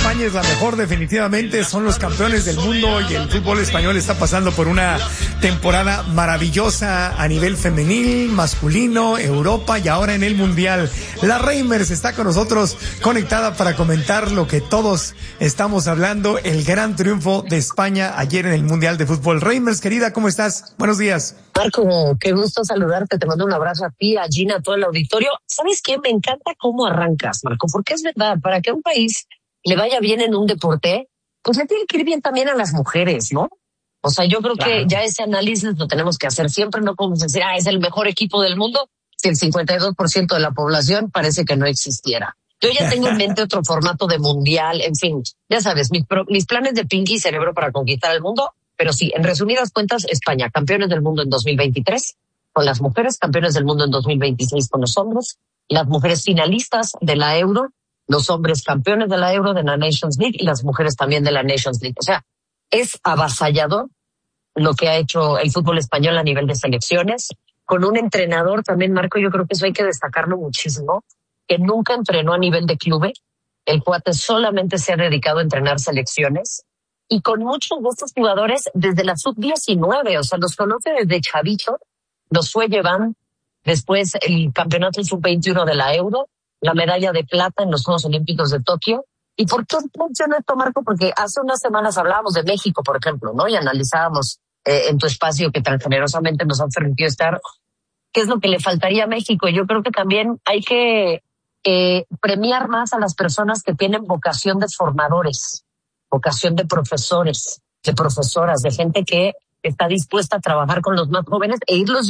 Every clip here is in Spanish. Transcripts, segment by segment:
España es la mejor, definitivamente, son los campeones del mundo y el fútbol español está pasando por una temporada maravillosa a nivel femenil, masculino, Europa y ahora en el Mundial. La Reimers está con nosotros conectada para comentar lo que todos estamos hablando, el gran triunfo de España ayer en el Mundial de Fútbol. Reimers, querida, ¿cómo estás? Buenos días. Marco, qué gusto saludarte, te mando un abrazo a ti, a Gina, a todo el auditorio. ¿Sabes qué? Me encanta cómo arrancas, Marco, porque es verdad, para que un país le vaya bien en un deporte, pues le tiene que ir bien también a las mujeres, ¿no? O sea, yo creo que ya ese análisis lo tenemos que hacer siempre, no podemos decir, es el mejor equipo del mundo, si el 52% de la población parece que no existiera. Yo ya tengo en mente otro formato de mundial, en fin, ya sabes, mis planes de Pinky Cerebro para conquistar el mundo. Pero sí, en resumidas cuentas, España, campeones del mundo en 2023 con las mujeres, campeones del mundo en 2026 con los hombres, las mujeres finalistas de la Euro, los hombres campeones de la Euro, de la Nations League y las mujeres también de la Nations League. O sea, es avasallador lo que ha hecho el fútbol español a nivel de selecciones, con un entrenador también, Marco, yo creo que eso hay que destacarlo muchísimo, que nunca entrenó a nivel de club, el cuate solamente se ha dedicado a entrenar selecciones, y con muchos de estos jugadores desde la sub-19, o sea, los conoce desde chavito, los fue llevando, después el campeonato sub-21 de la Euro, la medalla de plata en los Juegos Olímpicos de Tokio. ¿Y por qué funciona esto, Marco? Porque hace unas semanas hablábamos de México, por ejemplo, ¿no? Y analizábamos en tu espacio que tan generosamente nos han permitido estar, qué es lo que le faltaría a México. Yo creo que también hay que premiar más a las personas que tienen vocación de formadores, vocación de profesores, de profesoras, de gente que está dispuesta a trabajar con los más jóvenes e irlos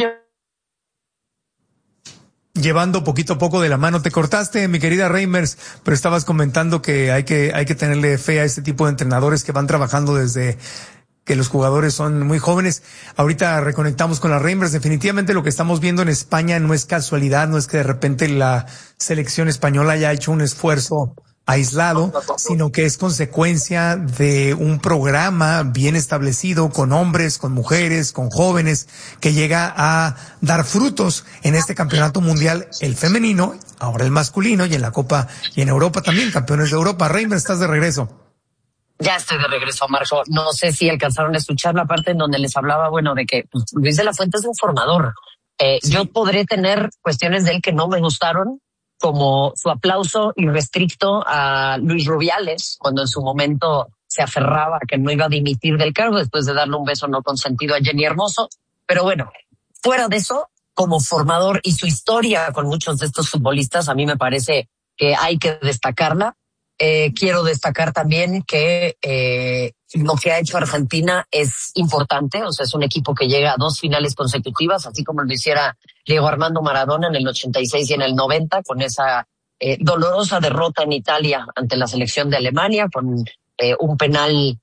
llevando poquito a poco de la mano. Te cortaste, mi querida Reimers, pero estabas comentando que hay que tenerle fe a este tipo de entrenadores que van trabajando desde que los jugadores son muy jóvenes. Ahorita reconectamos con la Reimers. Definitivamente lo que estamos viendo en España no es casualidad, no es que de repente la selección española haya hecho un esfuerzo aislado, sino que es consecuencia de un programa bien establecido con hombres, con mujeres, con jóvenes, que llega a dar frutos en este campeonato mundial, el femenino, ahora el masculino, y en la Copa y en Europa también, campeones de Europa. Reimers, ¿estás de regreso? Ya estoy de regreso, Marco. No sé si alcanzaron a escuchar la parte en donde les hablaba, de que Luis de la Fuente es un formador. Sí. Yo podré tener cuestiones de él que no me gustaron, como su aplauso irrestricto a Luis Rubiales, cuando en su momento se aferraba a que no iba a dimitir del cargo después de darle un beso no consentido a Jenny Hermoso. Pero bueno, fuera de eso, como formador y su historia con muchos de estos futbolistas, a mí me parece que hay que destacarla. Quiero destacar también que lo que ha hecho Argentina es importante, o sea, es un equipo que llega a 2 finales consecutivas, así como lo hiciera Diego Armando Maradona en el 86 y en el 90, con esa dolorosa derrota en Italia ante la selección de Alemania, con un penal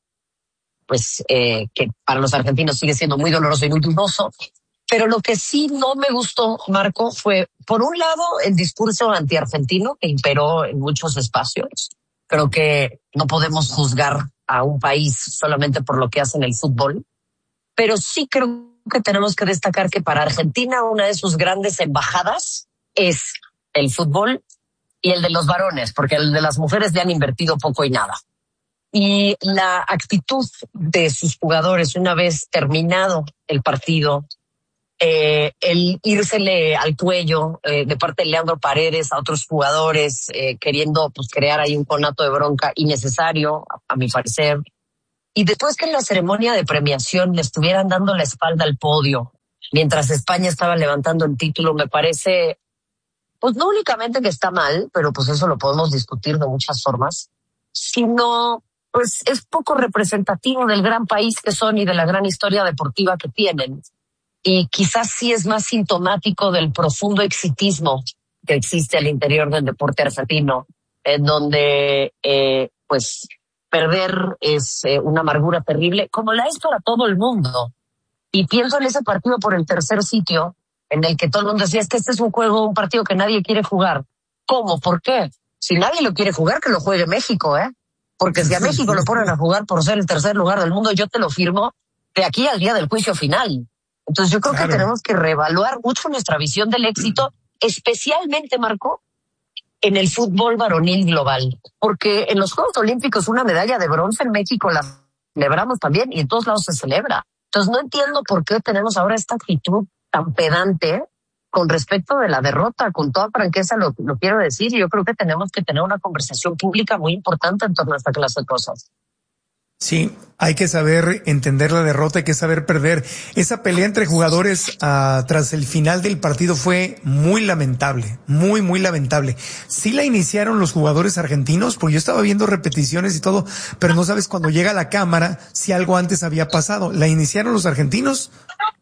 que para los argentinos sigue siendo muy doloroso y muy dudoso. Pero lo que sí no me gustó, Marco, fue, por un lado, el discurso antiargentino que imperó en muchos espacios. Creo que no podemos juzgar a un país solamente por lo que hace en el fútbol, pero sí creo que tenemos que destacar que para Argentina una de sus grandes embajadas es el fútbol y el de los varones, porque el de las mujeres le han invertido poco y nada. Y la actitud de sus jugadores una vez terminado el partido, el írsele al cuello de parte de Leandro Paredes a otros jugadores, queriendo crear ahí un conato de bronca innecesario, a mi parecer. Y después que en la ceremonia de premiación le estuvieran dando la espalda al podio, mientras España estaba levantando el título, me parece, no únicamente que está mal, pero eso lo podemos discutir de muchas formas, sino es poco representativo del gran país que son y de la gran historia deportiva que tienen. Y quizás sí es más sintomático del profundo exitismo que existe al interior del deporte argentino, en donde perder es una amargura terrible, como la es para todo el mundo. Y pienso en ese partido por el tercer sitio, en el que todo el mundo decía, es que este es un partido que nadie quiere jugar. ¿Cómo? ¿Por qué? Si nadie lo quiere jugar, que lo juegue México, Porque si a México lo ponen a jugar por ser el tercer lugar del mundo, yo te lo firmo de aquí al día del juicio final. Entonces yo creo que tenemos que reevaluar mucho nuestra visión del éxito, especialmente, Marco, en el fútbol varonil global, porque en los Juegos Olímpicos una medalla de bronce en México la celebramos también y en todos lados se celebra. Entonces no entiendo por qué tenemos ahora esta actitud tan pedante con respecto de la derrota. Con toda franqueza lo quiero decir, yo creo que tenemos que tener una conversación pública muy importante en torno a esta clase de cosas. Sí, hay que saber entender la derrota, hay que saber perder. Esa pelea entre jugadores tras el final del partido fue muy lamentable, muy, muy lamentable. Sí la iniciaron los jugadores argentinos, porque yo estaba viendo repeticiones y todo, pero no sabes cuando llega a la cámara si algo antes había pasado. ¿La iniciaron los argentinos?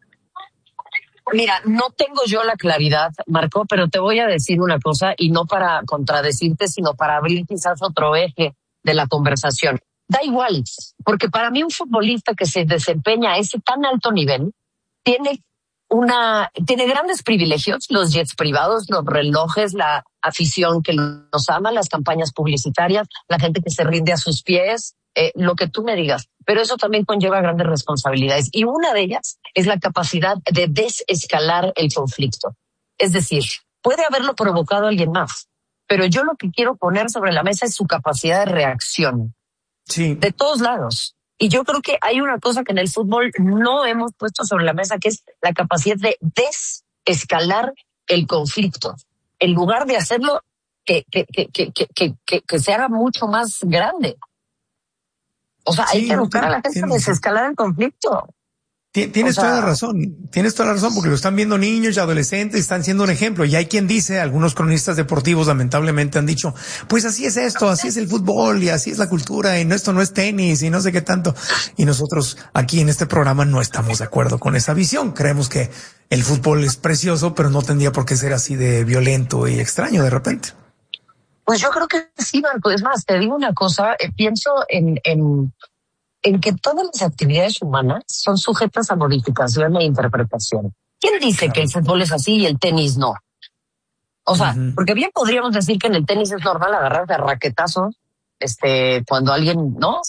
Mira, no tengo yo la claridad, Marco, pero te voy a decir una cosa, y no para contradecirte, sino para abrir quizás otro eje de la conversación. Da igual, porque para mí un futbolista que se desempeña a ese tan alto nivel tiene grandes privilegios, los jets privados, los relojes, la afición que los ama, las campañas publicitarias, la gente que se rinde a sus pies, lo que tú me digas. Pero eso también conlleva grandes responsabilidades. Y una de ellas es la capacidad de desescalar el conflicto. Es decir, puede haberlo provocado alguien más, pero yo lo que quiero poner sobre la mesa es su capacidad de reacción. Sí. De todos lados. Y yo creo que hay una cosa que en el fútbol no hemos puesto sobre la mesa, que es la capacidad de desescalar el conflicto. En lugar de hacerlo que se haga mucho más grande. O sea, hay que educar a la gente a desescalar el conflicto. Tienes toda la razón, porque lo están viendo niños y adolescentes, están siendo un ejemplo. Y hay quien dice, algunos cronistas deportivos lamentablemente han dicho, pues así es esto, así es el fútbol y así es la cultura y esto no es tenis y no sé qué tanto. Y nosotros aquí en este programa no estamos de acuerdo con esa visión. Creemos que el fútbol es precioso, pero no tendría por qué ser así de violento y extraño de repente. Pues yo creo que sí, Marco. Es más, te digo una cosa, pienso en que todas las actividades humanas son sujetas a modificación e interpretación. ¿Quién dice que el fútbol es así y el tenis no? O sea, porque bien podríamos decir que en el tenis es normal agarrarse a raquetazos, cuando alguien, ¿no?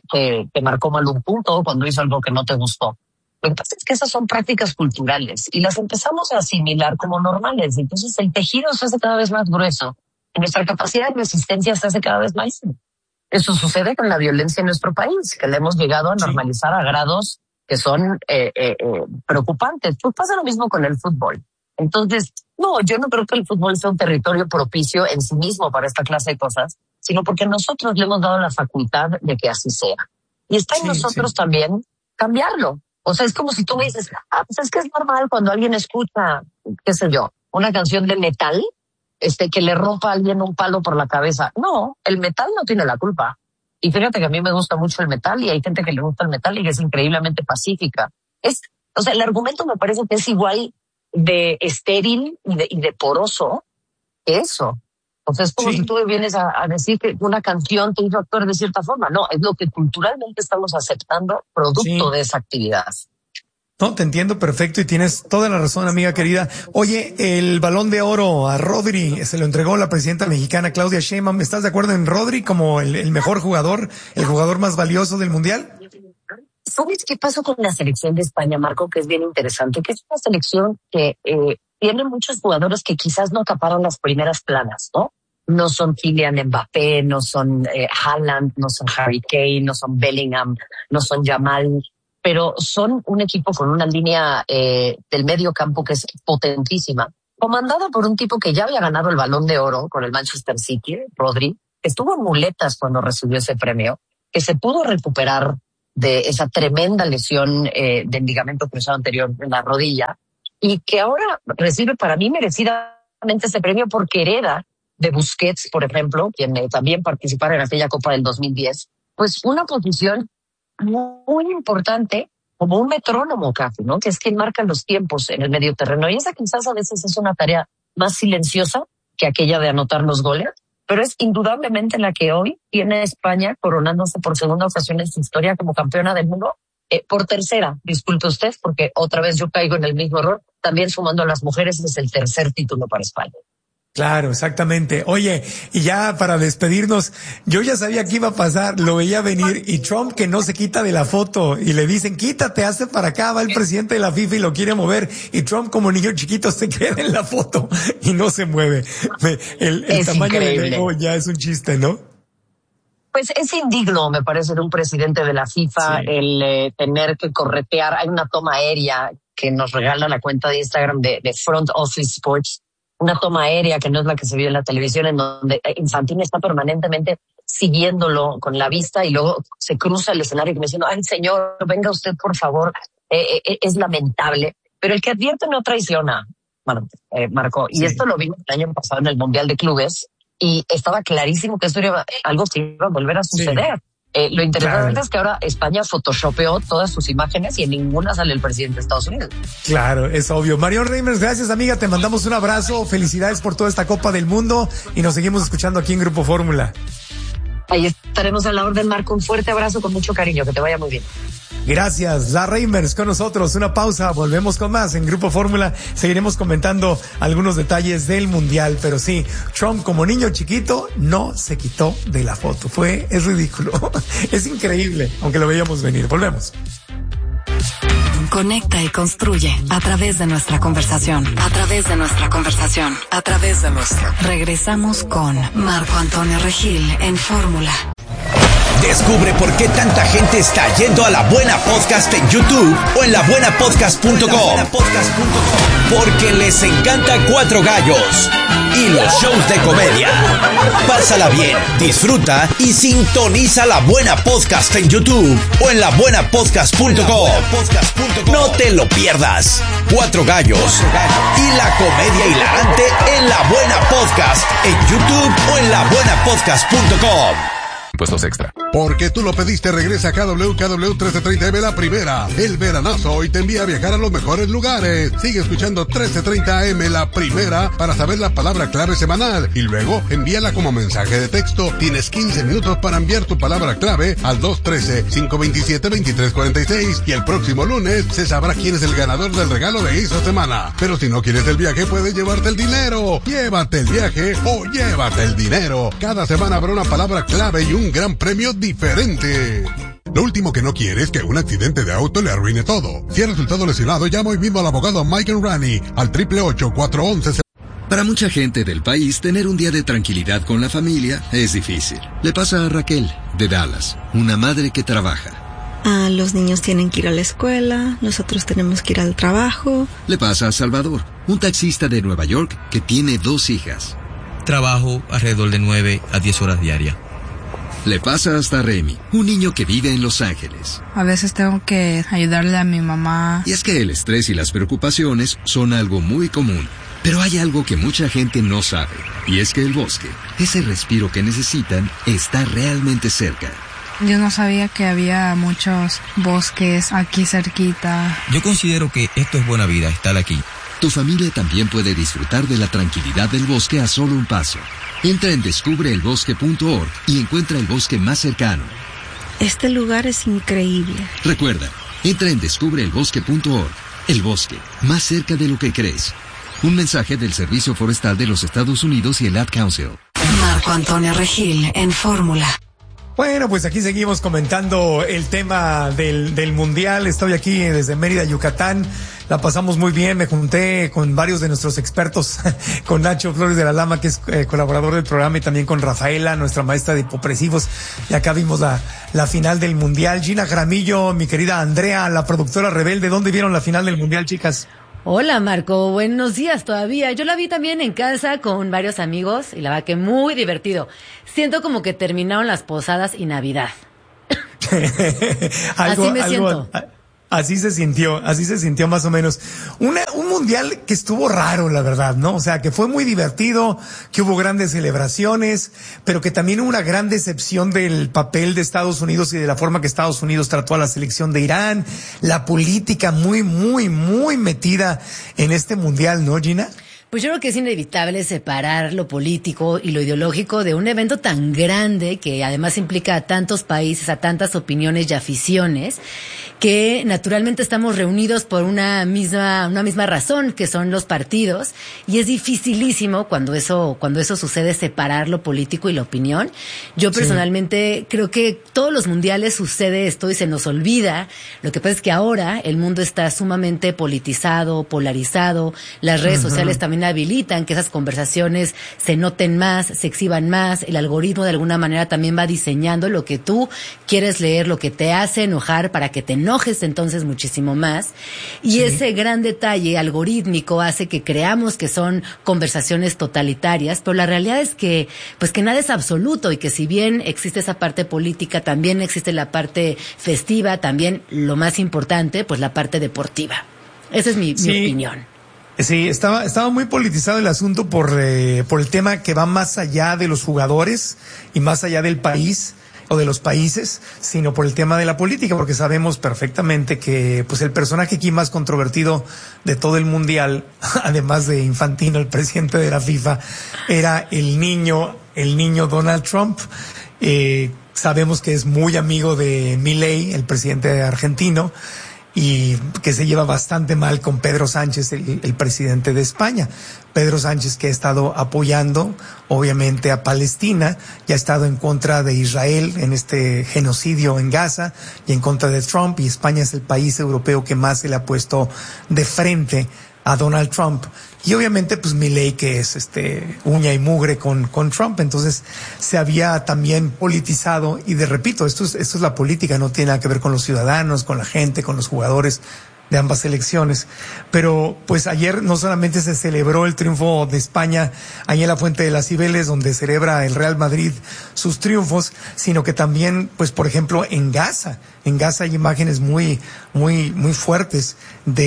Te marcó mal un punto, cuando hizo algo que no te gustó. Lo que pasa es que esas son prácticas culturales y las empezamos a asimilar como normales. Entonces el tejido se hace cada vez más grueso y nuestra capacidad de resistencia se hace cada vez más. Eso sucede con la violencia en nuestro país, que la hemos llegado a normalizar a grados que son preocupantes. Pues pasa lo mismo con el fútbol. Entonces, no, yo no creo que el fútbol sea un territorio propicio en sí mismo para esta clase de cosas, sino porque nosotros le hemos dado la facultad de que así sea. Y está en nosotros también cambiarlo. O sea, es como si tú me dices, pues es que es normal cuando alguien escucha, qué sé yo, una canción de metal, que le rompa a alguien un palo por la cabeza. No, el metal no tiene la culpa. Y fíjate que a mí me gusta mucho el metal y hay gente que le gusta el metal y que es increíblemente pacífica. O sea, el argumento me parece que es igual de estéril y de poroso que eso. O sea, es como si tú vienes a decir que una canción te hizo actuar de cierta forma. No, es lo que culturalmente estamos aceptando producto de esa actividad. No, te entiendo perfecto y tienes toda la razón, amiga querida. Oye, el Balón de Oro a Rodri se lo entregó la presidenta mexicana Claudia Sheinbaum. ¿Estás de acuerdo en Rodri como el mejor jugador, el jugador más valioso del Mundial? ¿Sabes qué pasó con la selección de España, Marco? Que es bien interesante, que es una selección que tiene muchos jugadores que quizás no acaparon las primeras planas, ¿no? No son Kylian Mbappé, no son Haaland, no son Harry Kane, no son Bellingham, no son Yamal, pero son un equipo con una línea del medio campo que es potentísima, comandada por un tipo que ya había ganado el Balón de Oro con el Manchester City, Rodri, que estuvo en muletas cuando recibió ese premio, que se pudo recuperar de esa tremenda lesión del ligamento cruzado anterior en la rodilla y que ahora recibe para mí merecidamente ese premio porque hereda de Busquets, por ejemplo, quien también participara en aquella Copa del 2010, pues una posición muy importante como un metrónomo casi, ¿no? Que es quien marca los tiempos en el medio terreno. Y esa quizás a veces es una tarea más silenciosa que aquella de anotar los goles, pero es indudablemente la que hoy tiene España coronándose por segunda ocasión en su historia como campeona del mundo. Por tercera, disculpe usted, porque otra vez yo caigo en el mismo error, también sumando a las mujeres es el tercer título para España. Claro, exactamente. Oye, y ya para despedirnos, yo ya sabía que iba a pasar, lo veía venir, y Trump que no se quita de la foto, y le dicen, quítate, hazte para acá, va el presidente de la FIFA y lo quiere mover, y Trump como niño chiquito se queda en la foto y no se mueve. El tamaño del ego ya es un chiste, ¿no? Pues es indigno, me parece, de un presidente de la FIFA el tener que corretear. Hay una toma aérea que nos regala la cuenta de Instagram de Front Office Sports, una toma aérea que no es la que se vio en la televisión, en donde Infantino está permanentemente siguiéndolo con la vista y luego se cruza el escenario y me diciendo, ay señor, venga usted por favor, es lamentable. Pero el que advierte no traiciona, Marco, y esto lo vimos el año pasado en el Mundial de Clubes y estaba clarísimo que esto era algo que iba a volver a suceder. Sí. Lo interesante es que ahora España photoshopeó todas sus imágenes y en ninguna sale el presidente de Estados Unidos. Claro, es obvio. Marion Reimers, gracias amiga, te mandamos un abrazo, felicidades por toda esta Copa del Mundo y nos seguimos escuchando aquí en Grupo Fórmula. Ahí estaremos a la orden, Marco, un fuerte abrazo con mucho cariño, que te vaya muy bien. Gracias, la Reimers con nosotros, una pausa, volvemos con más en Grupo Fórmula, seguiremos comentando algunos detalles del Mundial, pero sí, Trump como niño chiquito no se quitó de la foto, es ridículo, es increíble, aunque lo veíamos venir, volvemos. Conecta y construye a través de nuestra conversación, a través de nuestra conversación, a través de nuestra. Regresamos con Marco Antonio Regil en Fórmula. Descubre por qué tanta gente está yendo a La Buena Podcast en YouTube o en labuenapodcast.com. Porque les encanta Cuatro Gallos y los shows de comedia. Pásala bien, disfruta y sintoniza La Buena Podcast en YouTube o en labuenapodcast.com. No te lo pierdas. Cuatro Gallos y la comedia hilarante en La Buena Podcast en YouTube o en labuenapodcast.com. Impuestos extra. Porque tú lo pediste, regresa a KW 1330M la primera. El veranazo hoy te envía a viajar a los mejores lugares. Sigue escuchando 1330M la primera para saber la palabra clave semanal y luego envíala como mensaje de texto. Tienes 15 minutos para enviar tu palabra clave al 213-527-2346 y el próximo lunes se sabrá quién es el ganador del regalo de esa semana. Pero si no quieres el viaje, puedes llevarte el dinero. Llévate el viaje o llévate el dinero. Cada semana habrá una palabra clave y un gran premio diferente. Lo último que no quiere es que un accidente de auto le arruine todo. Si ha resultado lesionado, llama hoy mismo al abogado Mike Rani al 888-411. Para mucha gente del país, tener un día de tranquilidad con la familia es difícil. Le pasa a Raquel, de Dallas, una madre que trabaja. Los niños tienen que ir a la escuela, nosotros tenemos que ir al trabajo. Le pasa a Salvador, un taxista de Nueva York que tiene 2 hijas. Trabajo alrededor de 9 a 10 horas diarias. Le pasa hasta a Remy, un niño que vive en Los Ángeles. A veces tengo que ayudarle a mi mamá. Y es que el estrés y las preocupaciones son algo muy común. Pero hay algo que mucha gente no sabe, y es que el bosque, ese respiro que necesitan, está realmente cerca. Yo no sabía que había muchos bosques aquí cerquita. Yo considero que esto es buena vida, estar aquí. Tu familia también puede disfrutar de la tranquilidad del bosque a solo un paso. Entra en descubreelbosque.org y encuentra el bosque más cercano. Este lugar es increíble. Recuerda, entra en descubreelbosque.org. El bosque, más cerca de lo que crees. Un mensaje del Servicio Forestal de los Estados Unidos y el Ad Council. Marco Antonio Regil en Fórmula. Bueno, pues aquí seguimos comentando el tema del Mundial. Estoy aquí desde Mérida, Yucatán. La pasamos muy bien. Me junté con varios de nuestros expertos, con Nacho Flores de la Lama, que es colaborador del programa, y también con Rafaela, nuestra maestra de hipopresivos. Y acá vimos la final del Mundial. Gina Jaramillo, mi querida Andrea, la productora rebelde. ¿Dónde vieron la final del Mundial, chicas? Hola Marco, buenos días todavía. Yo la vi también en casa con varios amigos y la verdad que muy divertido. Siento como que terminaron las posadas y Navidad. Así me siento. Así se sintió más o menos. Un mundial que estuvo raro, la verdad, ¿no? O sea, que fue muy divertido, que hubo grandes celebraciones, pero que también hubo una gran decepción del papel de Estados Unidos y de la forma que Estados Unidos trató a la selección de Irán, la política muy, muy, muy metida en este mundial, ¿no, Gina? Pues yo creo que es inevitable separar lo político y lo ideológico de un evento tan grande que además implica a tantos países, a tantas opiniones y aficiones, que naturalmente estamos reunidos por una misma razón, que son los partidos, y es dificilísimo cuando eso sucede separar lo político y la opinión. Yo personalmente creo que todos los mundiales sucede esto y se nos olvida. Lo que pasa es que ahora el mundo está sumamente politizado, polarizado, las redes sociales también habilitan que esas conversaciones se noten más, se exhiban más, el algoritmo de alguna manera también va diseñando lo que tú quieres leer, lo que te hace enojar para que te enojes entonces muchísimo más. Y ese gran detalle algorítmico hace que creamos que son conversaciones totalitarias, pero la realidad es que, pues que nada es absoluto y que si bien existe esa parte política, también existe la parte festiva, también lo más importante, pues la parte deportiva. Esa es mi opinión. Sí, estaba muy politizado el asunto por el tema que va más allá de los jugadores y más allá del país o de los países, sino por el tema de la política, porque sabemos perfectamente que pues el personaje aquí más controvertido de todo el mundial, además de Infantino, el presidente de la FIFA, era el niño Donald Trump. Sabemos que es muy amigo de Milei, el presidente argentino, y que se lleva bastante mal con Pedro Sánchez, el presidente de España. Pedro Sánchez, que ha estado apoyando, obviamente, a Palestina, y ha estado en contra de Israel en este genocidio en Gaza, y en contra de Trump, y España es el país europeo que más se le ha puesto de frente a Donald Trump. Y obviamente, pues Milei, que es uña y mugre con Trump, entonces se había también politizado, y repito, esto es la política, no tiene nada que ver con los ciudadanos, con la gente, con los jugadores de ambas selecciones. Pero pues ayer no solamente se celebró el triunfo de España ahí en la Fuente de las Cibeles, donde celebra el Real Madrid sus triunfos, sino que también, pues por ejemplo, en Gaza hay imágenes muy fuertes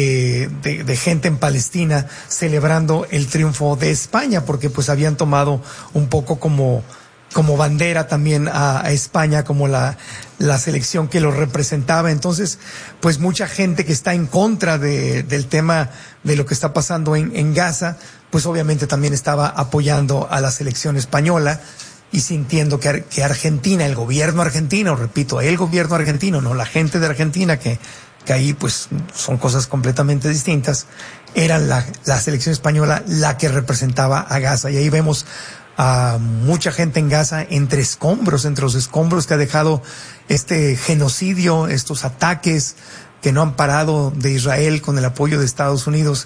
de gente en Palestina celebrando el triunfo de España, porque pues habían tomado un poco como bandera también a España, como la selección que lo representaba. Entonces, pues mucha gente que está en contra del tema de lo que está pasando en Gaza, pues obviamente también estaba apoyando a la selección española y sintiendo que Argentina, el gobierno argentino, repito, el gobierno argentino, no la gente de Argentina, que ahí pues son cosas completamente distintas, era la selección española la que representaba a Gaza. Y ahí vemos a mucha gente en Gaza entre los escombros que ha dejado este genocidio, estos ataques que no han parado de Israel con el apoyo de Estados Unidos.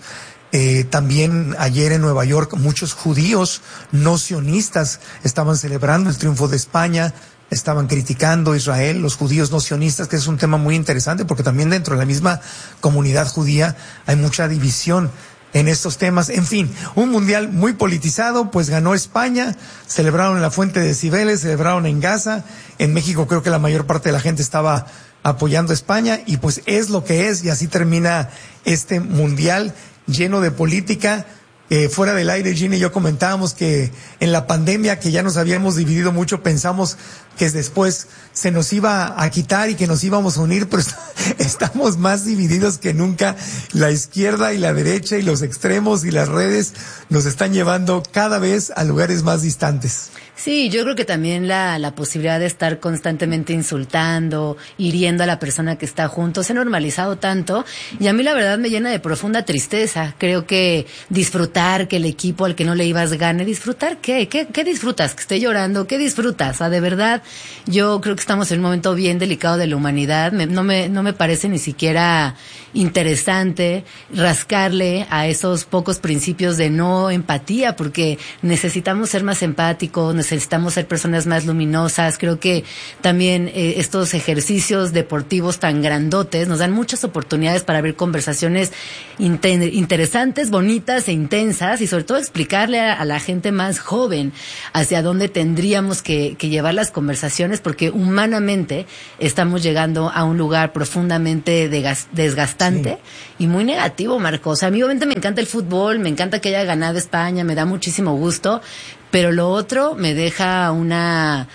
También ayer en Nueva York muchos judíos no sionistas estaban celebrando el triunfo de España, estaban criticando a Israel, los judíos no sionistas, que es un tema muy interesante porque también dentro de la misma comunidad judía hay mucha división en estos temas. En fin, un mundial muy politizado, pues ganó España, celebraron en la Fuente de Cibeles, celebraron en Gaza. En México creo que la mayor parte de la gente estaba apoyando a España, y pues es lo que es, y así termina este mundial lleno de política. Fuera del aire, Gina y yo comentábamos que en la pandemia, que ya nos habíamos dividido mucho, pensamos que después se nos iba a quitar y que nos íbamos a unir, pero estamos más divididos que nunca. La izquierda y la derecha y los extremos y las redes nos están llevando cada vez a lugares más distantes. Sí, yo creo que también la posibilidad de estar constantemente insultando, hiriendo a la persona que está junto, se ha normalizado tanto, y a mí la verdad me llena de profunda tristeza. Creo que disfrutar que el equipo al que no le ibas gane, ¿disfrutar qué? ¿Qué disfrutas? ¿Que esté llorando? ¿Qué disfrutas? O sea, de verdad, yo creo que estamos en un momento bien delicado de la humanidad. No me parece ni siquiera interesante rascarle a esos pocos principios de no empatía, porque necesitamos ser más empáticos, necesitamos ser personas más luminosas. Creo que también estos ejercicios deportivos tan grandotes nos dan muchas oportunidades para ver conversaciones interesantes, bonitas e intensas, y sobre todo explicarle a la gente más joven hacia dónde tendríamos que llevar las conversaciones, porque humanamente estamos llegando a un lugar profundamente desgastante y muy negativo, Marcos. O sea, a mí obviamente me encanta el fútbol, me encanta que haya ganado España, me da muchísimo gusto, pero lo otro me deja una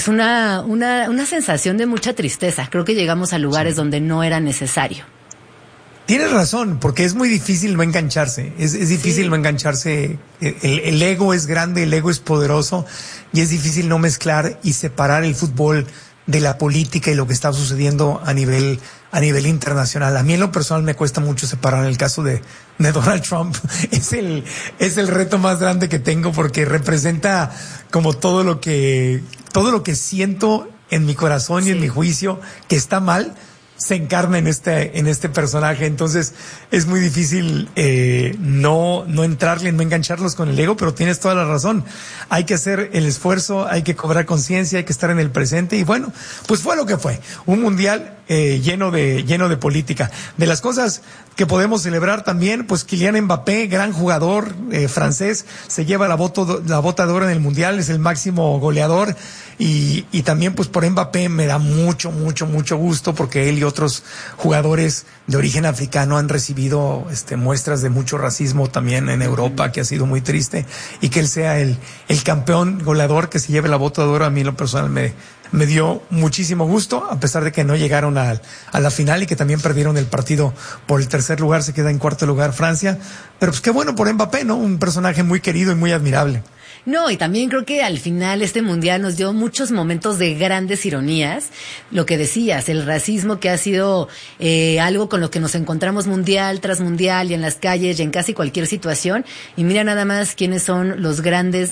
sensación de mucha tristeza. Creo que llegamos a lugares donde no era necesario. Tienes razón, porque es muy difícil no engancharse. Es difícil no engancharse. El ego es grande, el ego es poderoso, y es difícil no mezclar y separar el fútbol de la política y lo que está sucediendo a nivel internacional. A mí en lo personal me cuesta mucho separar el caso de Donald Trump. Es el reto más grande que tengo, porque representa como todo lo que siento en mi corazón y en mi juicio que está mal, se encarna en este personaje. Entonces es muy difícil no entrarle, no engancharlos con el ego, pero tienes toda la razón. Hay que hacer el esfuerzo, hay que cobrar conciencia, hay que estar en el presente, y bueno, pues fue lo que fue, un mundial lleno de política. De las cosas que podemos celebrar también, pues Kylian Mbappé, gran jugador francés, se lleva la bota de oro en el mundial, es el máximo goleador. Y también pues por Mbappé me da mucho gusto, porque él y otros jugadores de origen africano han recibido muestras de mucho racismo también en Europa, que ha sido muy triste, y que él sea el campeón goleador que se lleve la bota de oro, a mí en lo personal me dio muchísimo gusto, a pesar de que no llegaron a la final y que también perdieron el partido por el tercer lugar, se queda en cuarto lugar Francia, pero pues qué bueno por Mbappé, ¿no? Un personaje muy querido y muy admirable. No, y también creo que al final este mundial nos dio muchos momentos de grandes ironías. Lo que decías, el racismo, que ha sido algo con lo que nos encontramos mundial tras mundial, y en las calles y en casi cualquier situación. Y mira nada más quiénes son las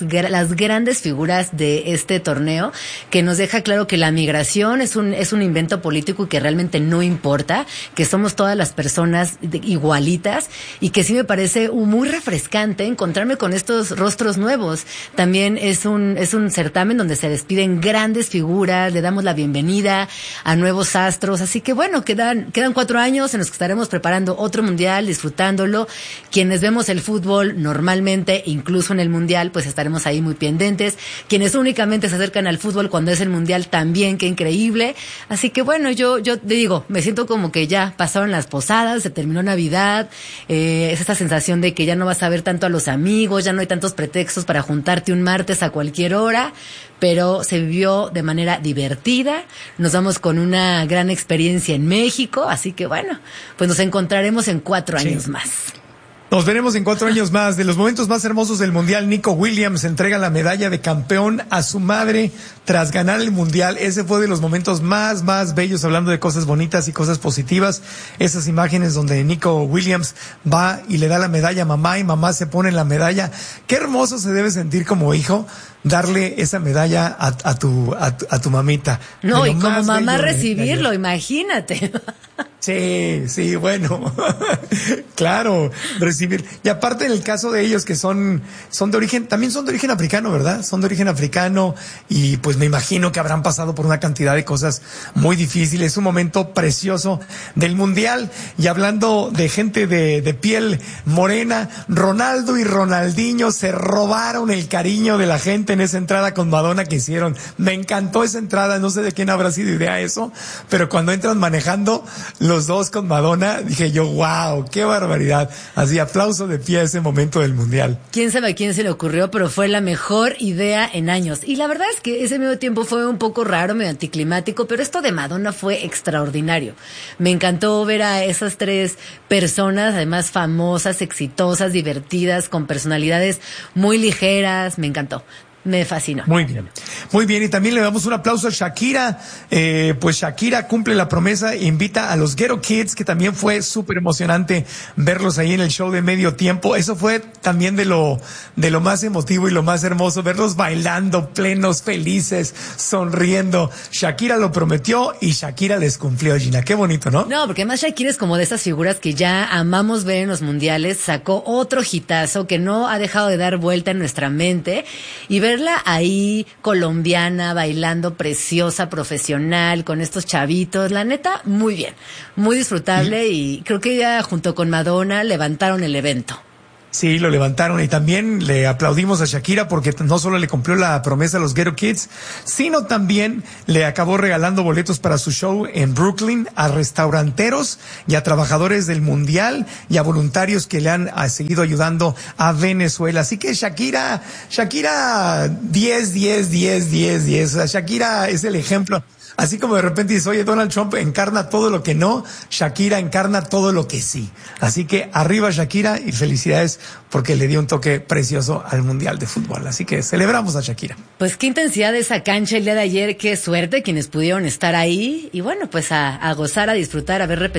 grandes figuras de este torneo, que nos deja claro que la migración es un invento político y que realmente no importa, que somos todas las personas igualitas, y que sí me parece muy refrescante encontrarme con estos rostros nuevos. También es un certamen donde se despiden grandes figuras, le damos la bienvenida a nuevos astros, así que bueno, quedan 4 años en los que estaremos preparando otro mundial, disfrutándolo. Quienes vemos el fútbol normalmente, incluso en el mundial, pues estaremos ahí muy pendientes. Quienes únicamente se acercan al fútbol cuando es el mundial, también, qué increíble. Así que bueno, yo te digo, me siento como que ya pasaron las posadas, se terminó Navidad, es esa sensación de que ya no vas a ver tanto a los amigos, ya no hay tantos pretextos para juntarte un martes a cualquier hora, pero se vivió de manera divertida. Nos vamos con una gran experiencia en México, así que bueno, pues nos encontraremos en 4 años más. Nos veremos en 4 años más. De los momentos más hermosos del mundial, Nico Williams entrega la medalla de campeón a su madre tras ganar el mundial. Ese fue de los momentos más bellos, hablando de cosas bonitas y cosas positivas. Esas imágenes donde Nico Williams va y le da la medalla a mamá, y mamá se pone la medalla. Qué hermoso se debe sentir como hijo darle esa medalla a tu mamita. No, y como mamá recibirlo, imagínate. Sí, bueno, claro, recibir. Y aparte, en el caso de ellos, que son de origen africano, ¿verdad? Son de origen africano, y pues me imagino que habrán pasado por una cantidad de cosas muy difíciles. Un momento precioso del mundial. Y hablando de gente de piel morena, Ronaldo y Ronaldinho se robaron el cariño de la gente en esa entrada con Madonna que hicieron. Me encantó esa entrada, no sé de quién habrá sido idea eso, pero cuando entran manejando los dos con Madonna, dije yo, wow, qué barbaridad. Así, aplauso de pie a ese momento del mundial. Quién sabe a quién se le ocurrió, pero fue la mejor idea en años. Y la verdad es que ese medio tiempo fue un poco raro, medio anticlimático, pero esto de Madonna fue extraordinario. Me encantó ver a esas 3 personas, además famosas, exitosas, divertidas, con personalidades muy ligeras. Me encantó. Me fascinó. Muy bien. Y también le damos un aplauso a Shakira. Pues Shakira cumple la promesa e invita a los Ghetto Kids, que también fue súper emocionante verlos ahí en el show de medio tiempo. Eso fue también de lo más emotivo y lo más hermoso, verlos bailando, plenos, felices, sonriendo. Shakira lo prometió y Shakira les cumplió, Gina. Qué bonito, ¿no? No, porque además Shakira es como de esas figuras que ya amamos ver en los mundiales. Sacó otro hitazo que no ha dejado de dar vuelta en nuestra mente, y verla ahí colombiana, bailando, preciosa, profesional, con estos chavitos, la neta, muy bien, muy disfrutable, y creo que ella junto con Madonna levantaron el evento. Sí, lo levantaron, y también le aplaudimos a Shakira porque no solo le cumplió la promesa a los Ghetto Kids, sino también le acabó regalando boletos para su show en Brooklyn a restauranteros y a trabajadores del mundial y a voluntarios que le han seguido ayudando a Venezuela. Así que Shakira 10. O sea, Shakira es el ejemplo. Así como de repente dices, oye, Donald Trump encarna todo lo que no, Shakira encarna todo lo que sí. Así que arriba Shakira y felicidades porque le dio un toque precioso al Mundial de Fútbol. Así que celebramos a Shakira. Pues qué intensidad de esa cancha el día de ayer, qué suerte quienes pudieron estar ahí y bueno, pues a gozar, a disfrutar, a ver repetido